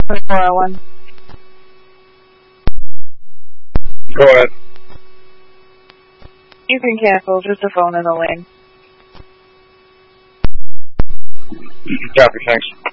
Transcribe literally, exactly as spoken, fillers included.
four oh one. Go ahead. You can cancel, just a phone in the lane. Copy, thanks.